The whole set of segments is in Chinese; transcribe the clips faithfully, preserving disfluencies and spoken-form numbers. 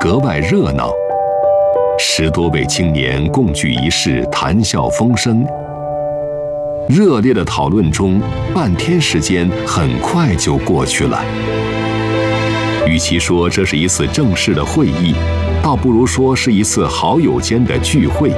格外热闹。十多位青年共聚一室，谈笑风生。热烈的讨论中，半天时间很快就过去了。与其说这是一次正式的会议，倒不如说是一次好友间的聚会。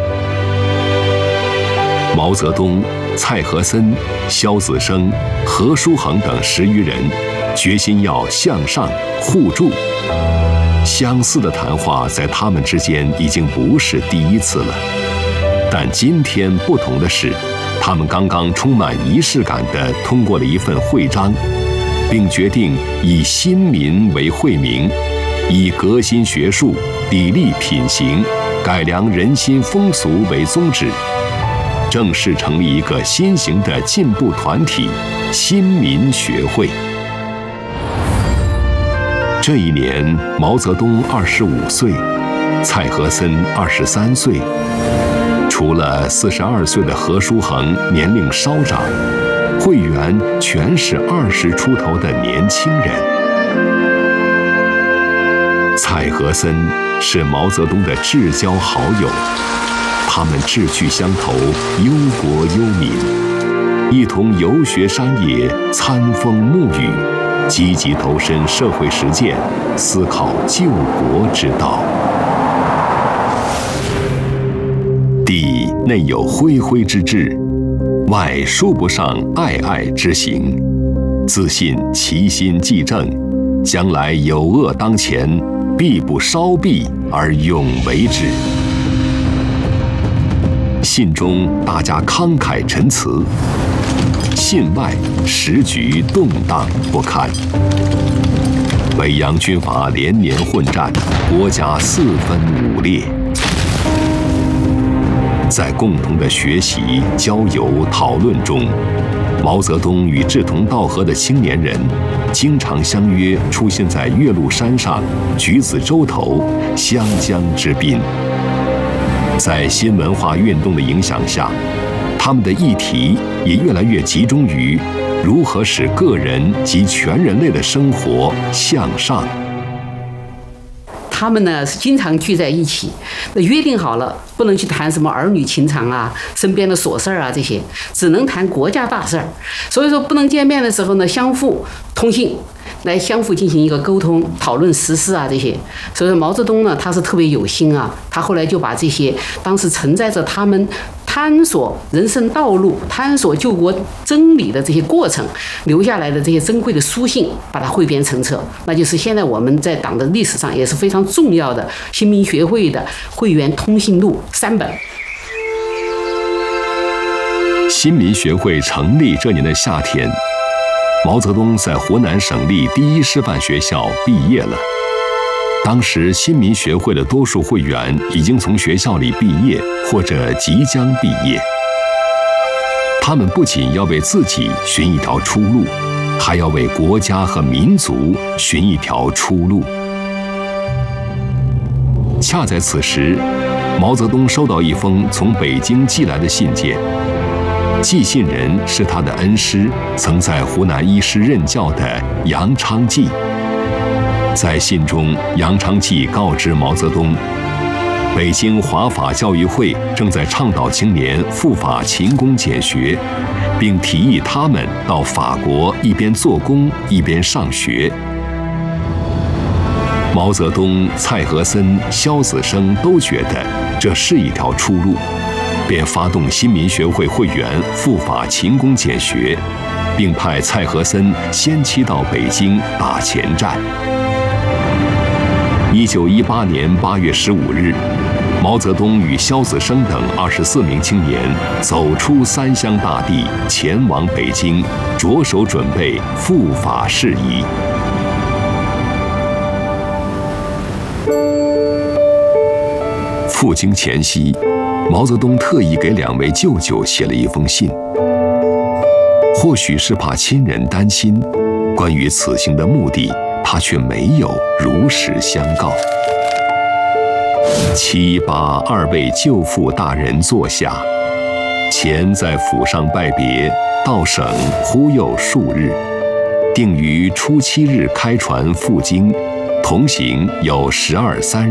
毛泽东、蔡和森、萧子升、何叔衡等十余人决心要向上互助。相似的谈话在他们之间已经不是第一次了，但今天不同的是，他们刚刚充满仪式感地通过了一份会章，并决定以新民为会名，以革新学术、砥砺品行、改良人心风俗为宗旨，正式成立一个新型的进步团体——新民学会。这一年，毛泽东二十五岁，蔡和森二十三岁，除了四十二岁的何叔衡年龄稍长，会员全是二十出头的年轻人。蔡和森是毛泽东的至交好友，他们志趣相投，忧国忧民，一同游学山野，餐风沐雨，积极投身社会实践，思考救国之道。帝内有恢恢之志，外说不上爱爱之行，自信其心既正，将来有恶当前，必不稍避而永为之。信中大家慷慨陈词，信外时局动荡不堪，北洋军阀连年混战，国家四分五裂。在共同的学习、交友、讨论中，毛泽东与志同道合的青年人经常相约出现在岳麓山上、橘子洲头、湘江之滨。在新文化运动的影响下，他们的议题也越来越集中于如何使个人及全人类的生活向上。 他们呢是经常聚在一起，那约定好了不能去谈什么儿女情长啊、身边的琐事啊这些，只能谈国家大事儿。所以说不能见面的时候呢，相互通信，来相互进行一个沟通、讨论时事啊这些。所以说毛泽东呢，他是特别有心啊，他后来就把这些当时承载着他们探索人生道路、探索救国真理的这些过程留下来的这些珍贵的书信，把它汇编成册，那就是现在我们在党的历史上也是非常重要的新民学会的会员通信录三本。 新民学会成立这年的夏天，毛泽东在湖南省立第一师范学校毕业了。当时新民学会的多数会员已经从学校里毕业或者即将毕业，他们不仅要为自己寻一条出路，还要为国家和民族寻一条出路。恰在此时，毛泽东收到一封从北京寄来的信件，寄信人是他的恩师，曾在湖南医师任教的杨昌济。在信中，杨昌济告知毛泽东，北京华法教育会正在倡导青年赴法勤工俭学，并提议他们到法国一边做工一边上学。毛泽东、蔡和森、萧子升都觉得这是一条出路，便发动新民学会会员赴法勤工俭学，并派蔡和森先期到北京打前站。一九一八年八月十五日，毛泽东与萧子升等二十四名青年走出三湘大地，前往北京，着手准备赴法事宜。赴京前夕，毛泽东特意给两位舅舅写了一封信，或许是怕亲人担心，关于此行的目的，他却没有如实相告。七八二位舅父大人坐下，前在府上拜别，到省忽又数日，定于初七日开船赴京，同行有十二三